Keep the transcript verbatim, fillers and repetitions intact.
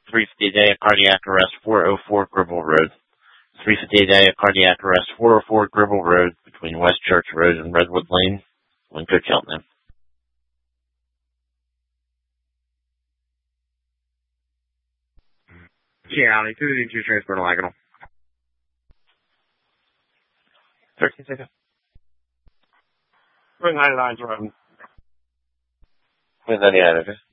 three fifty a day of cardiac arrest, four oh four Gribble Road. three fifty a day of cardiac arrest, four oh four Gribble Road, between West Church Road and Redwood Lane, Winco, Cheltenham. Yeah, two two transport to Laganal. thirteen seconds. With ninety-nine's running. With ninety-nine, okay.